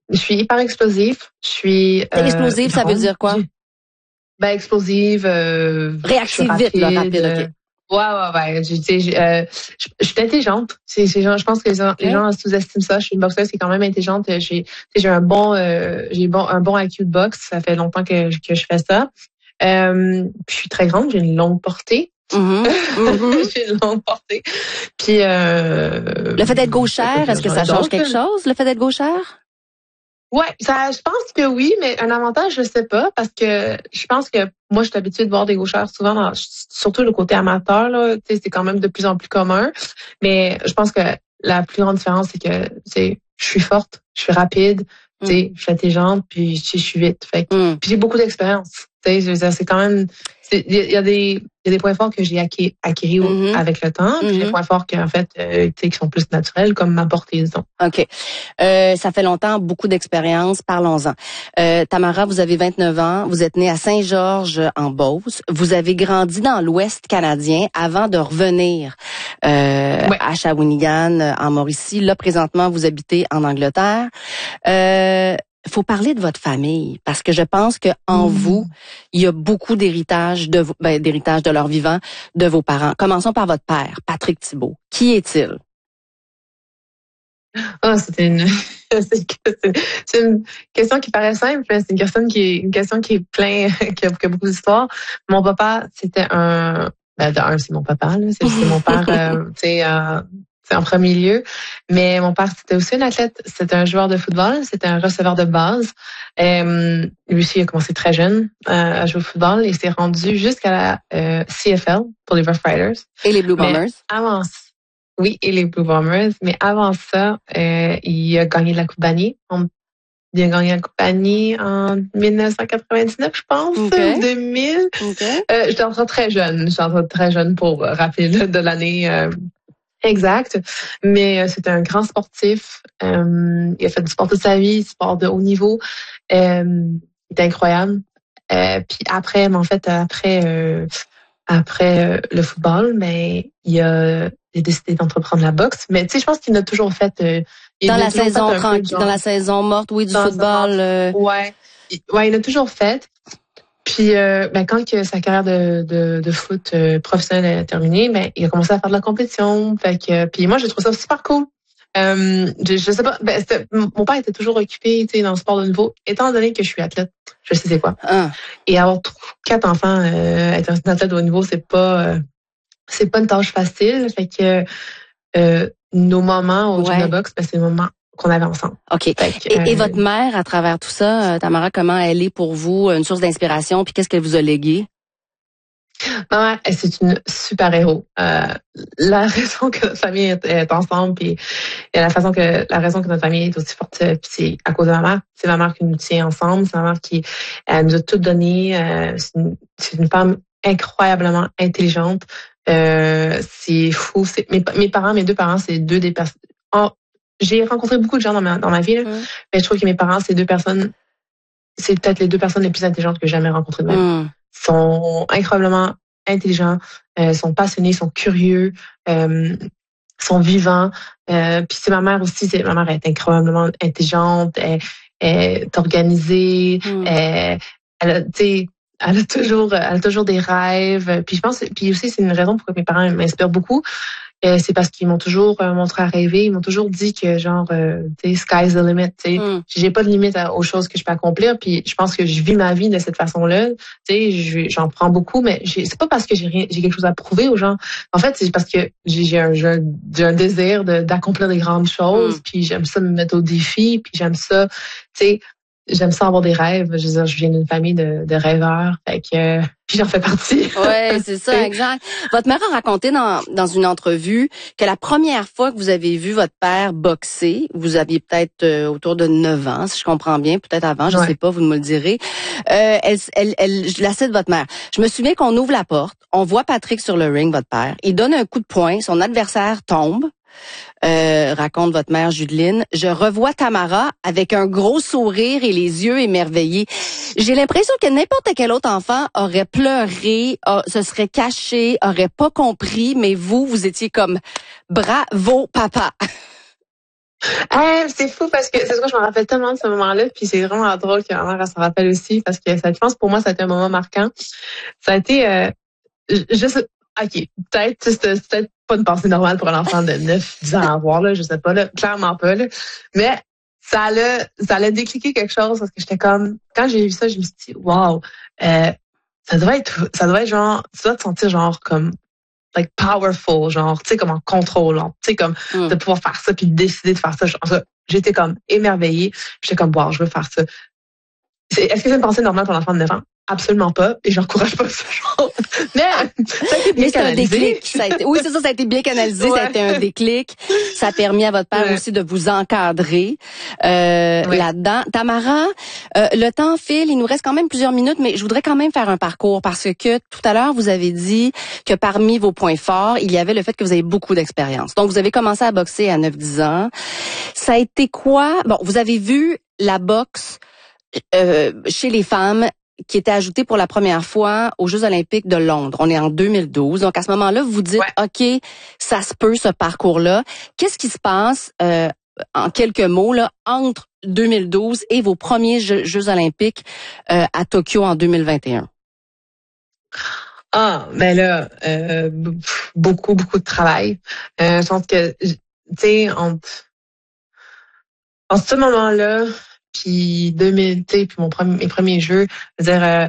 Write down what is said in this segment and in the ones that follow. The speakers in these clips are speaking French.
Je suis hyper explosive. Je suis explosive, ça veut dire quoi? Ben explosive, réactive vite, là, rapide, OK. Ouais. Je suis intelligente. Je pense que les gens sous-estiment ça. Je suis une boxeuse qui est quand même intelligente. J'ai un bon IQ de boxe. Ça fait longtemps que je fais ça. Puis je suis très grande. J'ai une longue portée. J'ai une longue portée. Puis le fait d'être gauchère, est-ce que ça change quelque chose, le fait d'être gauchère? Ouais, je pense que oui, mais un avantage, je sais pas, parce que je pense que moi, je suis habituée de voir des gaucheurs souvent, surtout le côté amateur, là, c'est quand même de plus en plus commun. Mais je pense que la plus grande différence, c'est que je suis forte, je suis rapide, je suis intelligente, puis je suis vite. Puis j'ai beaucoup d'expérience. C'est quand même, il y a des points forts que j'ai acquis avec le temps, puis des points forts qu'en fait, qui sont plus naturels, comme ma portée, disons. OK. Ça fait longtemps, beaucoup d'expérience. Parlons-en. Tamara, vous avez 29 ans. Vous êtes née à Saint-Georges, en Beauce. Vous avez grandi dans l'Ouest canadien avant de revenir à Shawinigan, en Mauricie. Là, présentement, vous habitez en Angleterre. Faut parler de votre famille parce que je pense que en vous, il y a beaucoup d'héritage d'héritage de leur vivant de vos parents. Commençons par votre père, Patrick Thibault. Qui est-il? C'est une question qui paraît simple, mais c'est une question qui est plein, qui a beaucoup d'histoire. Mon papa, c'était c'est mon papa, là, c'est mon père, c'est en premier lieu. Mais mon père, c'était aussi un athlète. C'était un joueur de football. C'était un receveur de base. Lui aussi, il a commencé très jeune à jouer au football. Il s'est rendu jusqu'à la CFL pour les Rough Riders. Et les Blue Bombers. Oui, et les Blue Bombers. Mais avant ça, il a gagné la Coupe Bannier. Il a gagné la Coupe Bannier en 1999, je pense, ou 2000. J'étais encore très jeune. J'étais encore très jeune pour rappeler de l'année exact. Mais c'était un grand sportif. Il a fait du sport toute sa vie, du sport de haut niveau. Il était incroyable. Puis après, après le football, mais il a décidé d'entreprendre la boxe. Mais tu sais, je pense qu'il a toujours fait. Dans la saison morte, oui, du football. Ouais, il a toujours fait. Puis quand que sa carrière de foot professionnelle est terminée, il a commencé à faire de la compétition. Puis moi, je trouve ça super cool. Je sais pas, mon père était toujours occupé, tu sais, dans le sport de niveau. Étant donné que je suis athlète, je sais c'est quoi. Et avoir 4 enfants, être un athlète de haut niveau, c'est pas une tâche facile. Fait que nos moments au gym de boxe, c'est les moments qu'on avait ensemble. OK. Et votre mère, à travers tout ça, Tamara, comment elle est pour vous une source d'inspiration, puis qu'est-ce qu'elle vous a légué? Ma mère, c'est une super héros. La raison que notre famille est ensemble, puis la raison que notre famille est aussi forte, puis c'est à cause de ma mère. C'est ma mère qui nous tient ensemble. C'est ma mère qui nous a tout donné. C'est une femme incroyablement intelligente. C'est fou. Mes deux parents, c'est deux des personnes. J'ai rencontré beaucoup de gens dans ma vie, là, mais je trouve que mes parents, c'est peut-être les deux personnes les plus intelligentes que j'ai jamais rencontrées de ma vie. Ils sont incroyablement intelligents, sont passionnés, sont curieux, sont vivants. Puis c'est ma mère aussi. Ma mère est incroyablement intelligente, elle est organisée, elle a toujours des rêves. Puis je pense, puis aussi c'est une raison pourquoi mes parents m'inspirent beaucoup. C'est parce qu'ils m'ont toujours montré à rêver. Ils m'ont toujours dit que genre, tu sais, sky's the limit. Tu sais, j'ai pas de limite aux choses que je peux accomplir. Puis je pense que je vis ma vie de cette façon-là. Tu sais, j'en prends beaucoup, mais c'est pas parce que j'ai quelque chose à prouver aux gens. En fait, c'est parce que j'ai un désir d'accomplir des grandes choses. Puis j'aime ça me mettre au défi. Puis j'aime ça, tu sais. J'aime ça avoir des rêves. Je veux dire, je viens d'une famille de rêveurs. Fait que, puis j'en fais partie. Ouais, c'est ça, exact. Votre mère a raconté dans une entrevue que la première fois que vous avez vu votre père boxer, vous aviez peut-être autour de 9 ans, si je comprends bien, peut-être avant, je sais pas, vous me le direz. Je la cite votre mère. Je me souviens qu'on ouvre la porte, on voit Patrick sur le ring, votre père. Il donne un coup de poing, son adversaire tombe. Raconte votre mère Judeline. Je revois Tamara avec un gros sourire et les yeux émerveillés. J'ai l'impression que n'importe quel autre enfant aurait pleuré, se serait caché, aurait pas compris, mais vous étiez comme bravo papa. C'est fou parce que c'est quoi, je me rappelle tellement de ce moment-là, puis c'est vraiment drôle que ma mère elle s'en rappelle aussi parce que ça, je pense pour moi ça a été un moment marquant. Ça a été juste OK, peut-être c'est peut-être pas une pensée normale pour un enfant de 9 10 ans à avoir là, je sais pas là, clairement pas là. Mais ça l'a décliqué quelque chose parce que j'étais comme quand j'ai vu ça, je me suis dit wow, ça doit être genre tu dois te sentir genre comme like powerful, genre, tu sais, comme en contrôle, tu sais, comme de pouvoir faire ça puis de décider de faire ça. J'étais comme émerveillée. J'étais comme, wow, je veux faire ça. Est-ce que c'est une pensée normale pour l'enfant de 9 ans? Absolument pas. Et j'encourage pas ça. Mais ça a été bien Mais c'est un canalisé. déclic. Oui, c'est ça, ça a été bien canalisé. Ouais. Ça a été un déclic. Ça a permis à votre père aussi de vous encadrer là-dedans. Tamara, le temps file. Il nous reste quand même plusieurs minutes, mais je voudrais quand même faire un parcours parce que tout à l'heure, vous avez dit que parmi vos points forts, il y avait le fait que vous avez beaucoup d'expérience. Donc, vous avez commencé à boxer à 9-10 ans. Ça a été quoi? Bon, vous avez vu la boxe chez les femmes qui était ajoutée pour la première fois aux Jeux olympiques de Londres. On est en 2012. Donc, à ce moment-là, vous dites, OK, ça se peut, ce parcours-là. Qu'est-ce qui se passe, en quelques mots, là, entre 2012 et vos premiers Jeux olympiques à Tokyo en 2021? Ben là, beaucoup de travail. Je pense que, tu sais, en ce moment-là, puis 2000, tu sais, puis mes premiers jeux, je veux dire,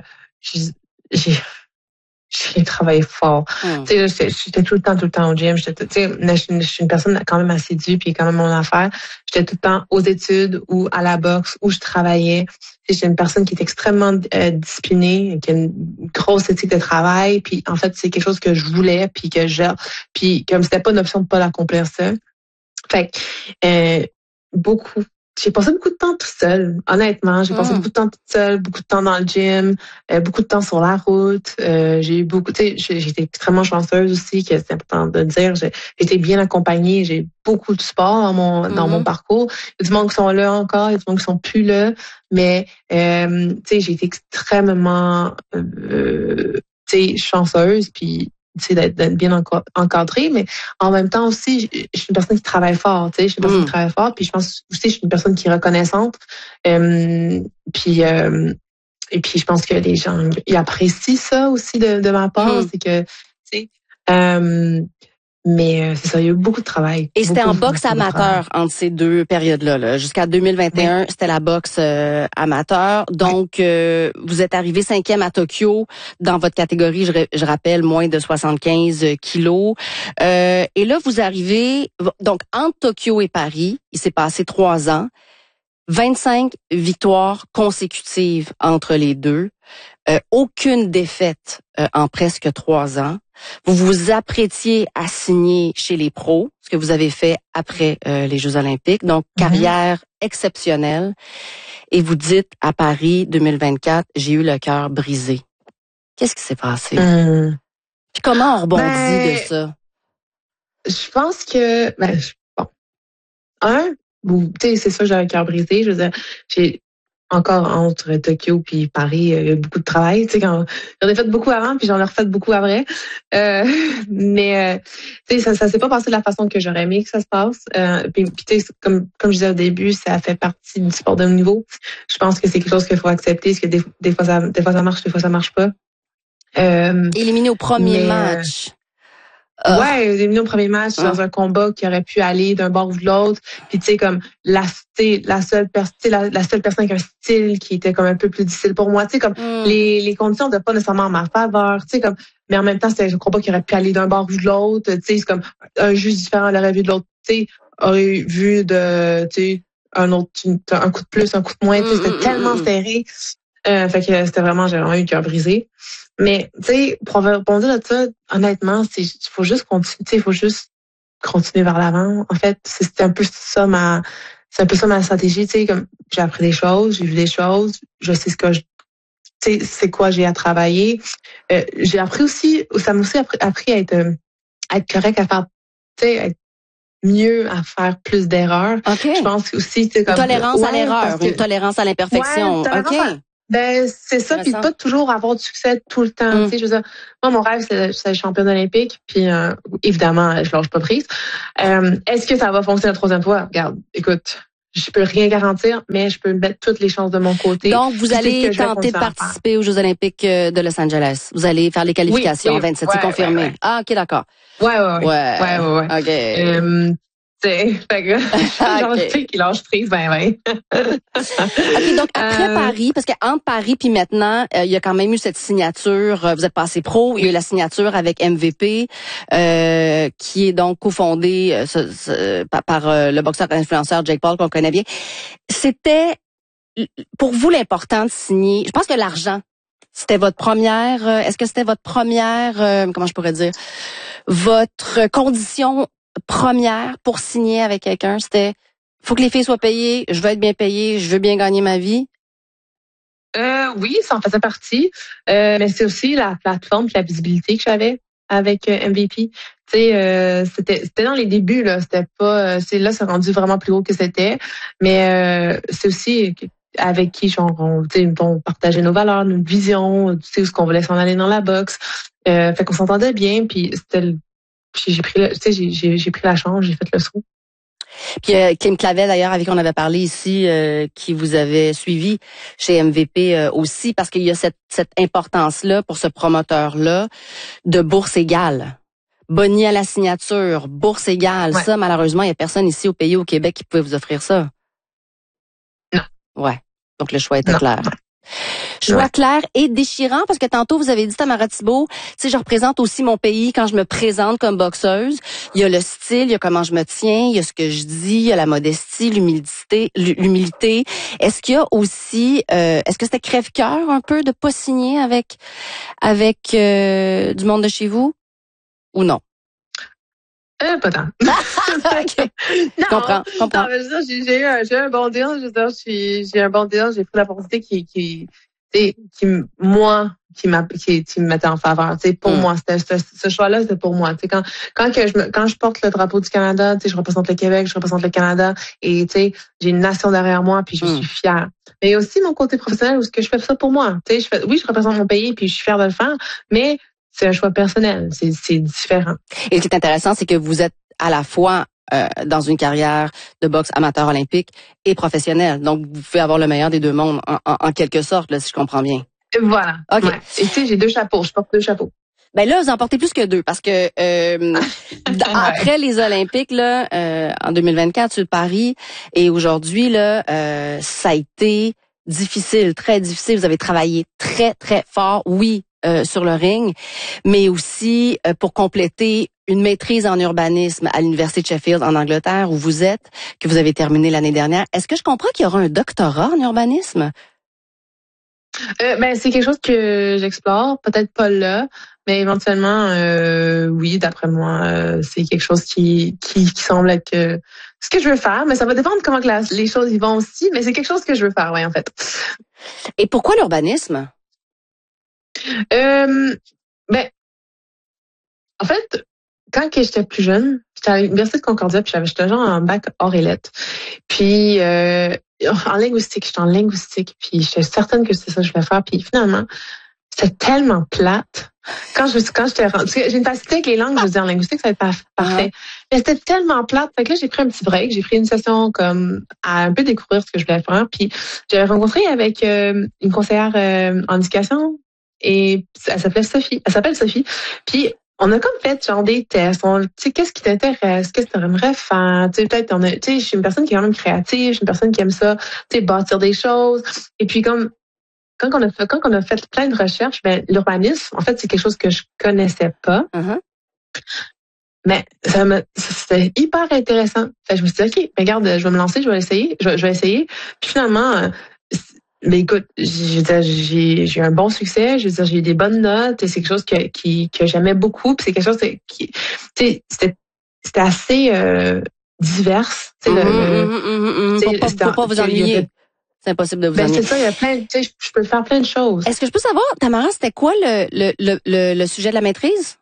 j'ai travaillé fort. Tu sais, j'étais tout le temps au gym. Tu sais, je suis une personne quand même assidue, puis quand même mon affaire. J'étais tout le temps aux études ou à la boxe où je travaillais. J'étais une personne qui est extrêmement disciplinée, qui a une grosse éthique de travail. Puis en fait, c'est quelque chose que je voulais, puis comme c'était pas une option de pas l'accomplir ça. Fait que beaucoup. J'ai passé beaucoup de temps tout seul, honnêtement. J'ai passé beaucoup de temps toute seule, beaucoup de temps dans le gym, beaucoup de temps sur la route. J'ai eu beaucoup, tu sais, j'ai été extrêmement chanceuse aussi, que c'est important de dire. J'ai été bien accompagnée, j'ai beaucoup de support dans mon parcours. Il y a du monde qui sont là encore, il y a du monde qui sont plus là, mais tu sais, j'ai été extrêmement tu sais, chanceuse, puis d'être bien encadrée, mais en même temps aussi, je suis une personne qui travaille fort, tu sais, je suis une personne qui travaille fort, puis je pense aussi je suis une personne qui est reconnaissante, puis et puis je pense que les gens ils apprécient ça aussi de ma part, c'est que tu sais, mais c'est ça, il y a eu beaucoup de travail. Et c'était en boxe amateur entre ces deux périodes-là. Là. Jusqu'à 2021, c'était la boxe amateur. Donc, vous êtes arrivé 5e à Tokyo dans votre catégorie, je rappelle, moins de 75 kilos. Et là, vous arrivez, donc entre Tokyo et Paris, il s'est passé 3 ans, 25 victoires consécutives entre les deux. Aucune défaite en presque 3 ans. Vous vous apprêtiez à signer chez les pros, ce que vous avez fait après les Jeux olympiques. Donc, carrière exceptionnelle. Et vous dites à Paris 2024, j'ai eu le cœur brisé. Qu'est-ce qui s'est passé? Puis comment on rebondit de ça? Je pense que, bon, tu sais, c'est ça, j'ai un cœur brisé. Je veux dire, j'ai encore entre Tokyo puis Paris, il y a beaucoup de travail. Tu sais, j'en ai fait beaucoup avant, puis j'en ai refait beaucoup après. Mais tu sais, ça s'est pas passé de la façon que j'aurais aimé que ça se passe. Puis tu sais, comme je disais au début, ça fait partie du sport de haut niveau. Je pense que c'est quelque chose qu'il faut accepter, parce que des fois ça marche, des fois ça marche pas. Éliminé au premier match. Ouais, éliminé au premier match dans un combat qui aurait pu aller d'un bord ou de l'autre. Puis tu sais, comme la seule personne avec un style qui était comme un peu plus difficile pour moi. Tu sais, comme les conditions de pas nécessairement en ma faveur. Tu sais, comme, mais en même temps, c'était un combat qui aurait pu aller d'un bord ou de l'autre. Tu sais, c'est comme un juge différent l'aurait vu de l'autre. Tu sais, aurait vu de, tu sais, un coup de plus, un coup de moins. Tu sais, c'était tellement serré. Fait que c'était vraiment, j'ai vraiment eu le cœur brisé. Mais, tu sais, pour rebondir de ça, honnêtement, il faut juste continuer, tu sais, il faut juste continuer vers l'avant. En fait, c'est un peu ça ma stratégie, tu sais, comme j'ai appris des choses, j'ai vu des choses, je sais tu sais, c'est quoi j'ai à travailler. J'ai appris aussi, ça m'a aussi appris à être correct, à faire, tu sais, être mieux, à faire plus d'erreurs. Okay. Je pense aussi, tu sais, comme une tolérance à l'erreur, une tolérance à l'imperfection. Ouais, Ben, c'est ça, puis pas toujours avoir du succès tout le temps. Tu sais, je veux dire, moi, mon rêve, c'est être championne olympique, puis évidemment, je lâche pas prise. Est-ce que ça va fonctionner la troisième fois? Regarde, écoute, je peux rien garantir, mais je peux mettre toutes les chances de mon côté. Donc, vous allez tenter de participer aux Jeux olympiques de Los Angeles. Vous allez faire les qualifications en 27, c'est confirmé. Ouais. Ah, OK, d'accord. Ouais. OK. Fait que, genre, tu sais, qui lâche prise, OK, donc, après Paris, parce qu'entre Paris puis maintenant, il y a quand même eu cette signature, vous êtes passé pro, il y a eu la signature avec MVP, qui est donc cofondé par le boxeur influenceur Jake Paul, qu'on connaît bien. C'était, pour vous, l'important de signer, je pense que l'argent, c'était votre première, est-ce que c'était votre première, comment je pourrais dire, votre condition première pour signer avec quelqu'un, c'était faut que les filles soient payées, je veux être bien payée, je veux bien gagner ma vie? Oui, ça en faisait partie. Mais c'est aussi la plateforme et la visibilité que j'avais avec MVP. Tu sais, c'était dans les débuts, là. C'était pas. C'est rendu vraiment plus haut que c'était. Mais c'est aussi avec qui genre on partageait nos valeurs, nos visions, tu sais, où ce qu'on voulait s'en aller dans la boxe. Fait qu'on s'entendait bien, puis j'ai pris la chance, j'ai fait le saut. Puis Kim Clavel, d'ailleurs, avec qui on avait parlé ici, qui vous avait suivi chez MVP aussi, parce qu'il y a cette importance-là pour ce promoteur-là de bourse égale. Boni à la signature, bourse égale. Ouais. Ça, malheureusement, il y a personne ici au pays, au Québec, qui pouvait vous offrir ça. Non. Ouais. Donc, le choix était clair. Choix clair et déchirant, parce que tantôt, vous avez dit, Tamara Thibault, tu sais, je représente aussi mon pays quand je me présente comme boxeuse. Il y a le style, il y a comment je me tiens, il y a ce que je dis, il y a la modestie, l'humilité. Est-ce qu'il y a aussi, est-ce que c'était crève-cœur un peu de pas signer avec du monde de chez vous? Ou non? Pas tant. Okay. Non, comprends. Non, mais je veux dire, j'ai un bon deal. Je veux dire, j'ai un bon deal. J'ai pris la opportunité qui me mettait en faveur. Tu sais, pour moi, c'était ce choix-là, c'était pour moi. Tu sais, quand je porte le drapeau du Canada, tu sais, je représente le Québec, je représente le Canada, et tu sais, j'ai une nation derrière moi, puis je suis fière. Mais aussi mon côté professionnel, où ce que je fais ça pour moi. Tu sais, oui, je représente mon pays, puis je suis fière de le faire, mais c'est un choix personnel, c'est différent. Et ce qui est intéressant, c'est que vous êtes à la fois dans une carrière de boxe amateur olympique et professionnelle. Donc, vous pouvez avoir le meilleur des deux mondes, en quelque sorte, là, si je comprends bien. Voilà. OK. Ouais. Et tu sais, j'ai deux chapeaux. Je porte deux chapeaux. Ben là, vous en portez plus que deux, parce que après les Olympiques, là, en 2024, sur Paris, et aujourd'hui, là, ça a été difficile, très difficile. Vous avez travaillé très, très fort, oui, sur le ring, mais aussi pour compléter une maîtrise en urbanisme à l'Université de Sheffield en Angleterre, où vous êtes, que vous avez terminé l'année dernière. Est-ce que je comprends qu'il y aura un doctorat en urbanisme? Ben c'est quelque chose que j'explore, peut-être pas là, mais éventuellement oui, d'après moi, c'est quelque chose qui semble être ce que je veux faire, mais ça va dépendre comment que les choses y vont aussi, mais c'est quelque chose que je veux faire, oui, en fait. Et pourquoi l'urbanisme? Ben en fait, quand j'étais plus jeune, j'étais à l'Université de Concordia, puis j'étais genre en bac hors et lettres. Puis en linguistique, j'étais en linguistique, puis j'étais certaine que c'était ça que je voulais faire. Puis finalement, c'était tellement plate. Quand j'étais rentrée, j'ai une facilité avec les langues, je veux dire, en linguistique, ça va être parfait. Mais c'était tellement plate. Fait que là, j'ai pris un petit break, j'ai pris une session comme à un peu découvrir ce que je voulais faire. Puis j'avais rencontré avec une conseillère en éducation, et elle s'appelle Sophie. Puis on a comme fait genre des tests. Tu sais, qu'est-ce qui t'intéresse? Qu'est-ce que tu aimerais faire? Tu sais, peut-être tu sais, je suis une personne qui est quand même créative, je suis une personne qui aime ça, tu sais, bâtir des choses. Et puis quand on a fait plein de recherches, ben l'urbanisme, en fait, c'est quelque chose que je connaissais pas. Mais c'était hyper intéressant. Fait que je me suis dit, OK, ben regarde, je vais me lancer, je vais essayer. Je vais essayer. Puis finalement, mais écoute, j'ai eu un bon succès. Je veux dire, j'ai eu des bonnes notes. Et c'est quelque chose que j'aimais beaucoup. Puis c'est quelque chose qui, tu sais, c'était assez divers. Faut pas vous ennuyer. C'est impossible de vous ennuyer. C'est ça, il y a plein. Tu sais, je peux faire plein de choses. Est-ce que je peux savoir, Tamara, c'était quoi le sujet de la maîtrise?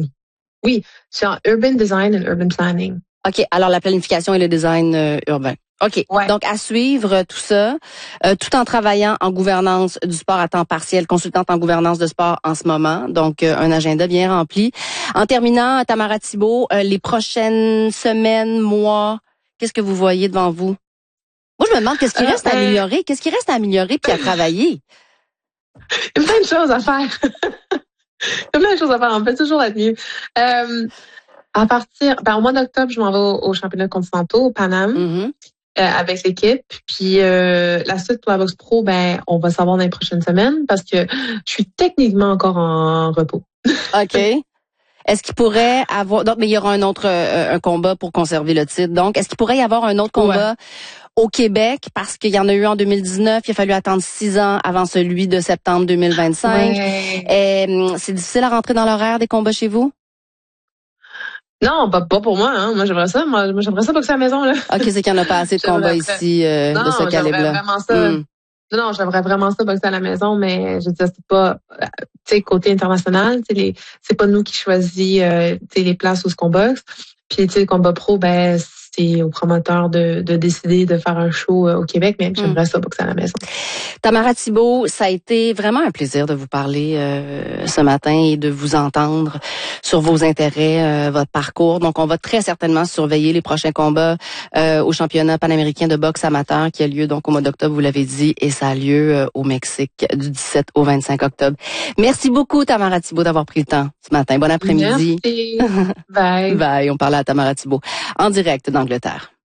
Oui, c'est en urban design and urban planning. OK, alors la planification et le design urbain. OK. Ouais. Donc, à suivre tout ça, tout en travaillant en gouvernance du sport à temps partiel, consultante en gouvernance de sport en ce moment. Donc, un agenda bien rempli. En terminant, Tamara Thibault, les prochaines semaines, mois, qu'est-ce que vous voyez devant vous? Moi, je me demande qu'est-ce qui reste à améliorer? Qu'est-ce qui reste à améliorer puis à travailler? Il y a plein de choses à faire. Il y a plein de choses à faire. On peut toujours être mieux. Au mois d'octobre, je m'en vais au championnat continentaux, au Paname, Mm-hmm. avec l'équipe. Puis la suite pour la boxe pro, on va savoir dans les prochaines semaines parce que je suis techniquement encore en repos. OK. Est-ce qu'il pourrait avoir... Donc, mais il y aura un autre un combat pour conserver le titre. Donc, est-ce qu'il pourrait y avoir un autre combat au Québec? Parce qu'il y en a eu en 2019. Il a fallu attendre 6 ans avant celui de septembre 2025. Ouais. C'est difficile à rentrer dans l'horaire des combats chez vous? Non, pas pour moi. Hein. Moi, j'aimerais ça. Moi, j'aimerais ça boxer à la maison. Là. OK, c'est qu'il n'y en a pas assez de combats ici de ce calibre-là. Vraiment ça. Non, j'aimerais vraiment ça boxer à la maison, mais je veux dire, c'est pas, tu sais, côté international, c'est pas nous qui choisit, les places où ce qu'on boxe. Puis, tu sais, le combat pro, c'est au promoteur de décider de faire un show au Québec, mais j'aimerais ça boxer à la maison. Tamara Thibault, ça a été vraiment un plaisir de vous parler ce matin et de vous entendre sur vos intérêts, votre parcours. Donc, on va très certainement surveiller les prochains combats au championnat panaméricain de boxe amateur qui a lieu donc au mois d'octobre, vous l'avez dit, et ça a lieu au Mexique du 17 au 25 octobre. Merci beaucoup, Tamara Thibault, d'avoir pris le temps ce matin. Bon après-midi. Merci. Bye. Bye. On parlait à Tamara Thibault en direct d'Angleterre.